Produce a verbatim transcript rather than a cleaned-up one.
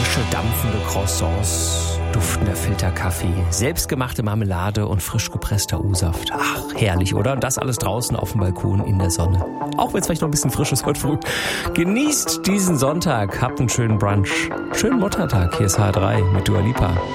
frische, dampfende Croissants, duftender Filterkaffee, selbstgemachte Marmelade und frisch gepresster O-Saft. Ach, herrlich, oder? Und das alles draußen auf dem Balkon in der Sonne. Auch wenn es vielleicht noch ein bisschen frisch ist heute früh. Genießt diesen Sonntag, habt einen schönen Brunch. Schönen Muttertag, hier ist H drei mit Dua Lipa.